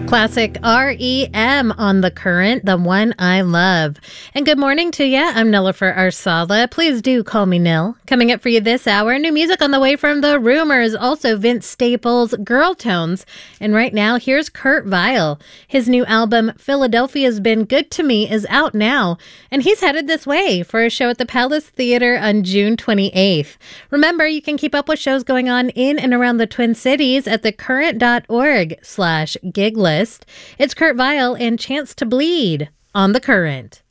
Classic REM on The Current, the one I love. And good morning to you. I'm Nilofer Arsala. Please do call me Nil. Coming up for you this hour, new music on the way from The Rumors, also Vince Staples' Girl Tones. And right now, here's Kurt Vile. His new album, Philadelphia's Been Good to Me, is out now. And he's headed this way for a show at the Palace Theater on June 28th. Remember, you can keep up with shows going on in and around the Twin Cities at thecurrent.org/gig list. It's Kurt Vile and Chance to Bleed on The Current.